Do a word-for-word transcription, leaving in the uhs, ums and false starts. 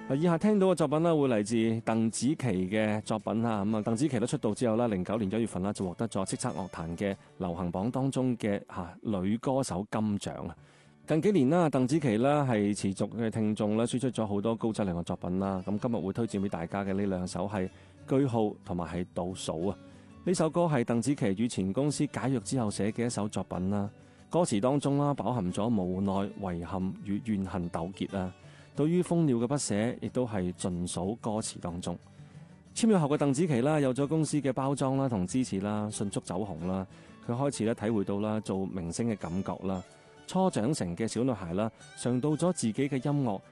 以下聽到嘅作品咧，會嚟自鄧紫棋嘅作品啊。咁啊，鄧紫棋咧出道之後咧，零九年一月份咧就獲得咗叱咤樂壇嘅流行榜當中嘅吓女歌手金獎啊。近幾年啦，鄧紫棋咧係持續嘅聽眾咧，輸出咗好多高質量嘅作品啦。咁今日會推薦俾大家嘅呢兩首係句號同埋係倒數啊。呢首歌係鄧紫棋與前公司解約之後寫嘅一首作品啦。歌詞當中啦，飽含咗無奈、遺憾與怨恨糾結啊。對於蜂鳥嘅不捨，亦都係盡數歌詞當中。簽約後嘅鄧紫棋啦，有咗公司嘅包裝啦同支持啦，迅速走紅啦。佢開始咧體會到啦做明星嘅感覺啦。初長成嘅小女孩啦，嘗到咗自己嘅音樂